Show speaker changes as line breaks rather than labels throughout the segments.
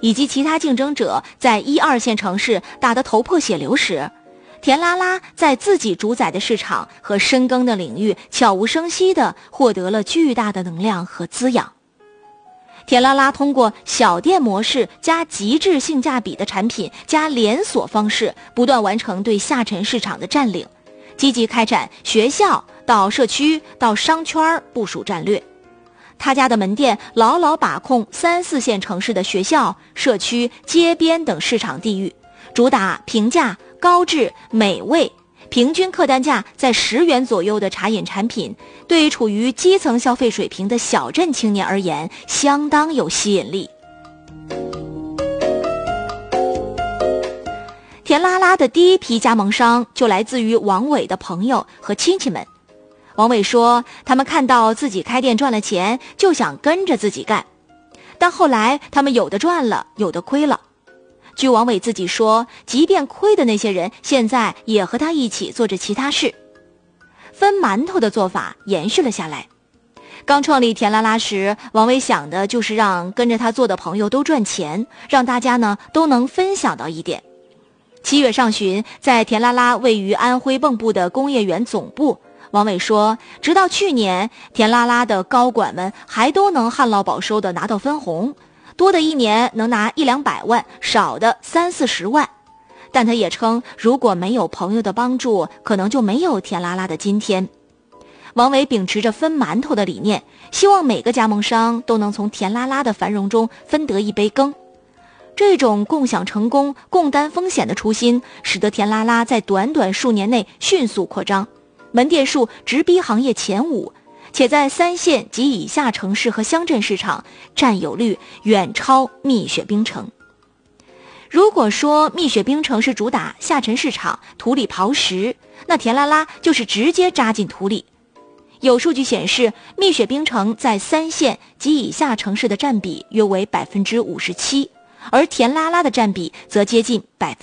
以及其他竞争者在1、2线城市打得头破血流时，甜拉拉在自己主宰的市场和深耕的领域悄无声息地获得了巨大的能量和滋养。甜拉拉通过小店模式加极致性价比的产品加连锁方式，不断完成对下沉市场的占领，积极开展学校到社区到商圈部署战略。他家的门店牢牢把控3、4线城市的学校、社区、街边等市场地域，主打平价、高质、美味，平均客单价在10元左右的茶饮产品，对处于基层消费水平的小镇青年而言，相当有吸引力。甜拉拉的第一批加盟商就来自于王伟的朋友和亲戚们。王伟说，他们看到自己开店赚了钱，就想跟着自己干，但后来他们有的赚了，有的亏了。据王伟自己说，即便亏的那些人现在也和他一起做着其他事。分馒头的做法延续了下来。刚创立甜拉拉时，王伟想的就是让跟着他做的朋友都赚钱，让大家呢都能分享到一点。7月上旬，在甜拉拉位于安徽蚌埠的工业园总部，王伟说，直到去年，甜拉拉的高管们还都能旱涝保收的拿到分红，多的一年能拿100-200万，少的30-40万。但他也称，如果没有朋友的帮助，可能就没有甜拉拉的今天。王伟秉持着分馒头的理念，希望每个加盟商都能从甜拉拉的繁荣中分得一杯羹。这种共享成功、共担风险的初心，使得甜拉拉在短短数年内迅速扩张，门店数直逼行业前5，且在3线及以下城市和乡镇市场占有率远超蜜雪冰城。如果说蜜雪冰城是主打下沉市场土里刨食，那甜拉拉就是直接扎进土里。有数据显示，蜜雪冰城在3线及以下城市的占比约为57%，而甜拉拉的占比则接近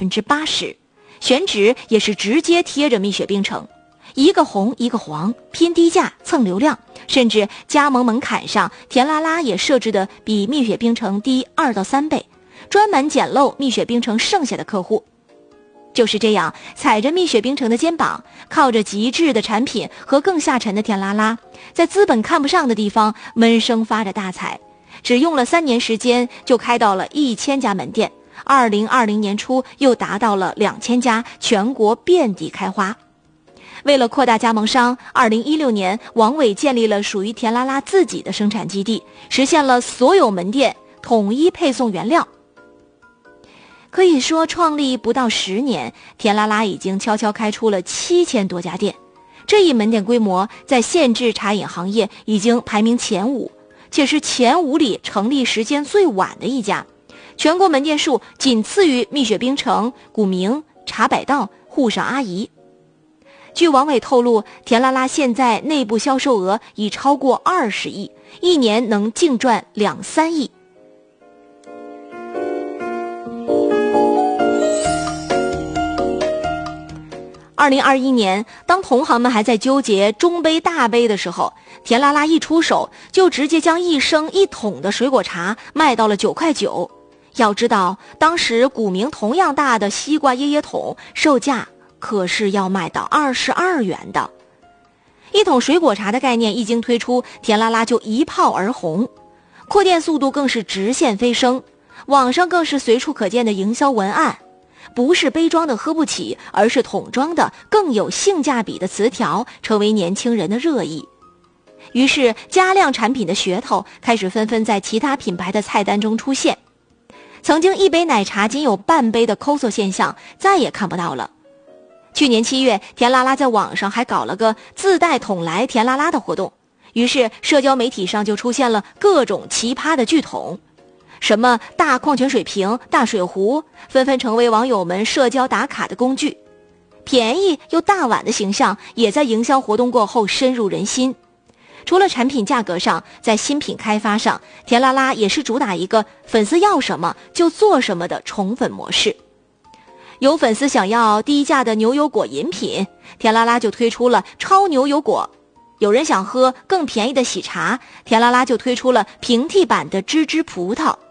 80%，选址也是直接贴着蜜雪冰城，一个红一个黄，拼低价蹭流量，甚至加盟门槛上，甜拉拉也设置的比蜜雪冰城低2到3倍，专门捡漏蜜雪冰城剩下的客户。就是这样，踩着蜜雪冰城的肩膀，靠着极致的产品和更下沉的甜拉拉，在资本看不上的地方闷声发着大财，只用了3年时间就开到了1000家门店，2020年初又达到了2000家，全国遍地开花。为了扩大加盟商，2016年王伟建立了属于甜拉拉自己的生产基地，实现了所有门店统一配送原料。可以说，创立不到10年，甜拉拉已经悄悄开出了7000多家店，这一门店规模在现制茶饮行业已经排名前5，且是前5里成立时间最晚的一家，全国门店数仅次于蜜雪冰城、古茗、茶百道、沪上阿姨。据王伟透露，甜拉拉现在内部销售额已超过20亿，一年能净赚2-3亿。2021年，当同行们还在纠结中杯大杯的时候，甜拉拉一出手就直接将1升1桶的水果茶卖到了9.9块。要知道，当时古茗同样大的西瓜椰椰桶售价可是要卖到22元的。一桶水果茶的概念一经推出，甜拉拉就一炮而红，扩店速度更是直线飞升，网上更是随处可见的营销文案，不是杯装的喝不起，而是桶装的更有性价比的词条，成为年轻人的热议。于是加量产品的噱头开始纷纷在其他品牌的菜单中出现，曾经一杯奶茶仅有半杯的抠搜现象再也看不到了。去年7月，甜拉拉在网上还搞了个自带桶来甜拉拉的活动，于是社交媒体上就出现了各种奇葩的巨桶，什么大矿泉水瓶、大水壶，纷纷成为网友们社交打卡的工具。便宜又大碗的形象也在营销活动过后深入人心。除了产品价格上，在新品开发上，甜拉拉也是主打一个粉丝要什么就做什么的宠粉模式。有粉丝想要低价的牛油果饮品，甜拉拉就推出了超牛油果；有人想喝更便宜的喜茶，甜拉拉就推出了平替版的芝芝葡萄；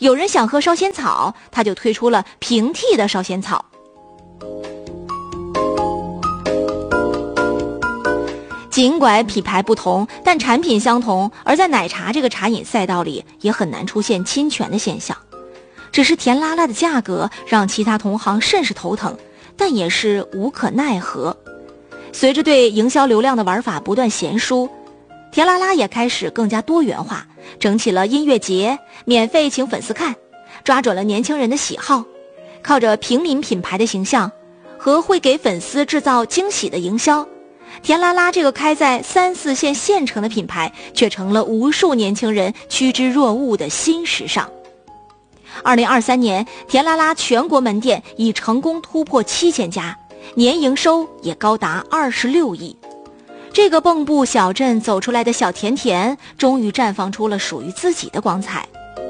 有人想喝烧仙草，他就推出了平替的烧仙草。尽管品牌不同，但产品相同，而在奶茶这个茶饮赛道里也很难出现侵权的现象。只是甜拉拉的价格让其他同行甚是头疼，但也是无可奈何。随着对营销流量的玩法不断娴熟，甜拉拉也开始更加多元化，整起了音乐节，免费请粉丝看，抓准了年轻人的喜好，靠着平民品牌的形象和会给粉丝制造惊喜的营销，甜拉拉这个开在3、4线县城的品牌却成了无数年轻人趋之若鹜的新时尚。2023年，甜拉拉全国门店已成功突破7000家，年营收也高达26亿。这个蚌埠小镇走出来的小甜甜，终于绽放出了属于自己的光彩。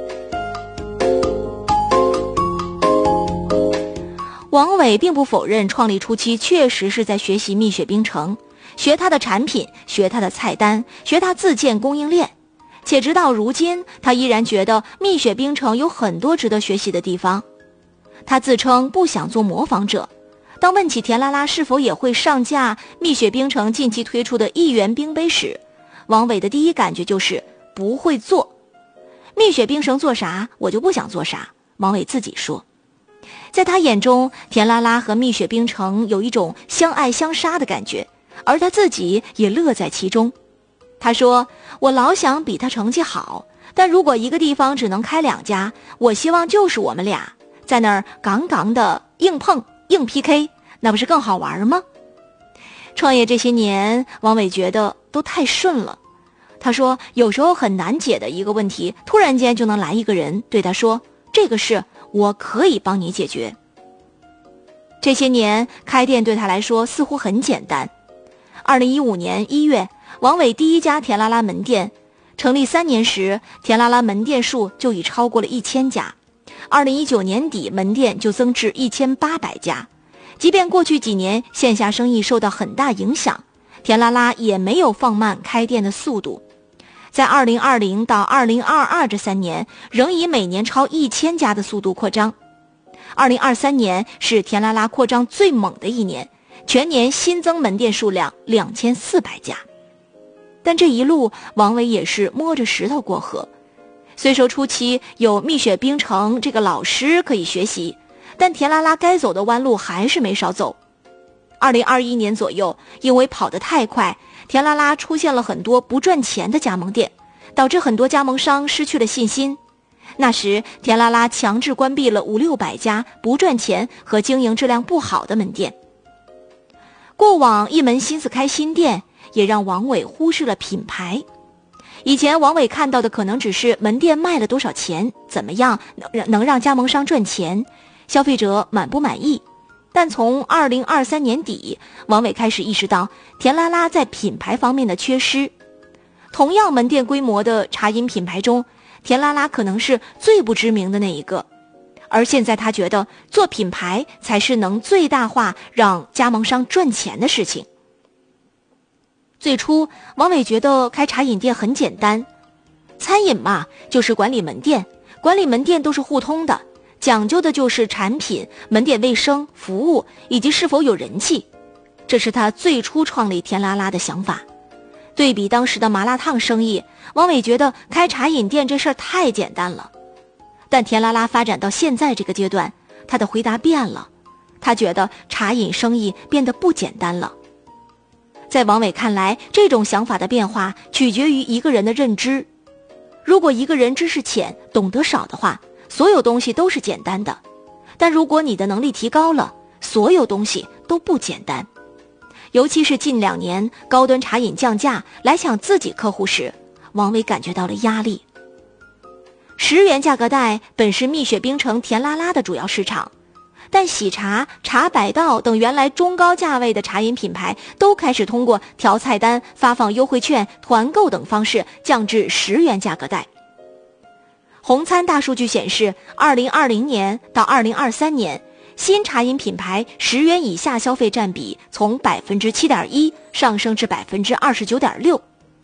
王伟并不否认创立初期确实是在学习蜜雪冰城，学他的产品，学他的菜单，学他自建供应链，且直到如今，他依然觉得蜜雪冰城有很多值得学习的地方。他自称不想做模仿者，当问起甜拉拉是否也会上架蜜雪冰城近期推出的1元冰杯时，王伟的第一感觉就是不会做。蜜雪冰城做啥，我就不想做啥，王伟自己说。在他眼中，甜拉拉和蜜雪冰城有一种相爱相杀的感觉，而他自己也乐在其中。他说，我老想比他成绩好，但如果一个地方只能开2家，我希望就是我们俩在那儿杠杠的硬碰硬 PK， 那不是更好玩吗？创业这些年，王伟觉得都太顺了。他说，有时候很难解的一个问题，突然间就能来一个人对他说，这个事我可以帮你解决。这些年开店对他来说似乎很简单。2015年1月，王伟第一家甜拉拉门店成立3年时，甜拉拉门店数就已超过了1000家。2019年底，门店就增至1800家。即便过去几年线下生意受到很大影响，甜拉拉也没有放慢开店的速度。在2020到2022这3年，仍以每年超1000家的速度扩张。2023年是甜拉拉扩张最猛的一年，全年新增门店数量2400家。但这一路，王伟也是摸着石头过河。虽说初期有蜜雪冰城这个老师可以学习，但甜拉拉该走的弯路还是没少走。2021年左右，因为跑得太快，甜拉拉出现了很多不赚钱的加盟店，导致很多加盟商失去了信心。那时，甜拉拉强制关闭了500-600家不赚钱和经营质量不好的门店。过往一门心思开新店，也让王伟忽视了品牌。以前王伟看到的可能只是门店卖了多少钱，怎么样能让加盟商赚钱，消费者满不满意。但从2023年底，王伟开始意识到甜拉拉在品牌方面的缺失。同样门店规模的茶饮品牌中，甜拉拉可能是最不知名的那一个。而现在他觉得做品牌才是能最大化让加盟商赚钱的事情。最初，王伟觉得开茶饮店很简单，餐饮嘛，就是管理门店，管理门店都是互通的，讲究的就是产品、门店卫生、服务以及是否有人气。这是他最初创立甜拉拉的想法。对比当时的麻辣烫生意，王伟觉得开茶饮店这事儿太简单了。但甜拉拉发展到现在这个阶段，他的回答变了，他觉得茶饮生意变得不简单了。在王伟看来，这种想法的变化取决于一个人的认知。如果一个人知识浅，懂得少的话，所有东西都是简单的。但如果你的能力提高了，所有东西都不简单。尤其是近2年高端茶饮降价来抢自己客户时，王伟感觉到了压力。10元价格带本是蜜雪冰城甜拉拉的主要市场，但喜茶、茶百道等原来中高价位的茶饮品牌都开始通过调菜单、发放优惠券、团购等方式降至10元价格带。红参大数据显示，2020年到2023年，新茶饮品牌10元以下消费占比从 7.1% 上升至 29.6%。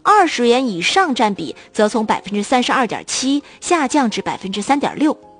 20元以上占比则从32.7%下降至3.6%。